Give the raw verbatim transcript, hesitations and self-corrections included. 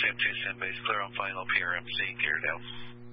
M two, send base clear on final P R M C, geared out.